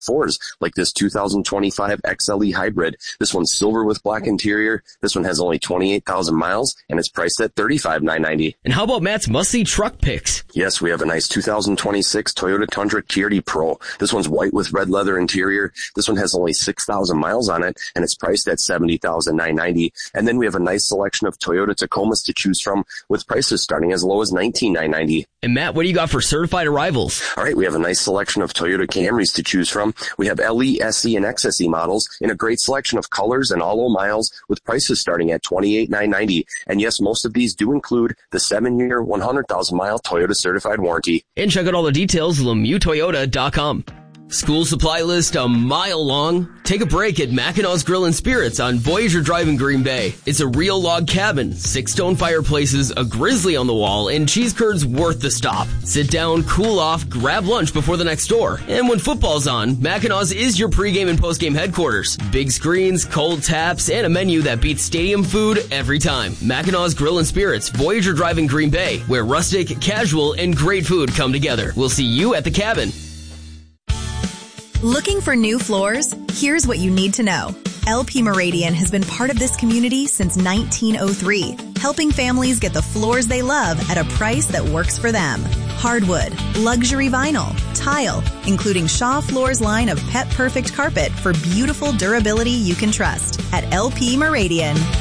4s, like this 2025 XLE Hybrid. This one's silver with black interior. This one has only 28,000 miles, and it's priced at $35,990. And how about Matt's must-see truck picks? Yes, we have a nice 2026 Toyota Tundra TRD Pro. This one's white with red leather interior. This one has only 6,000 miles on it, and it's priced at $70,990. And then we have a nice selection of Toyota Tacomas to choose from, with prices starting as low as $19,990. And Matt, what do you got for certified arrivals? All right, we have a nice selection of Toyota Camrys to choose from. We have LE, SE, and XSE models in a great selection of colors and all-low miles, with prices starting at $28,990. And yes, most of these do include the 7-year, 100,000-mile Toyota certified warranty. And check out all the details at LemieuxToyota.com. School supply list a mile long? Take a break at Mackinaw's Grill and Spirits on Voyager Drive in Green Bay. It's a real log cabin, 6 stone fireplaces, a grizzly on the wall, and cheese curds worth the stop. Sit down, cool off, grab lunch before the next door. And when football's on, Mackinaw's is your pregame and postgame headquarters. Big screens, cold taps, and a menu that beats stadium food every time. Mackinaw's Grill and Spirits, Voyager Drive in Green Bay, where rustic, casual, and great food come together. We'll see you at the cabin. Looking for new floors? Here's what you need to know. LP Meridian has been part of this community since 1903, helping families get the floors they love at a price that works for them. Hardwood, luxury vinyl, tile, including Shaw Floors line of Pet Perfect carpet for beautiful durability you can trust at LP Meridian.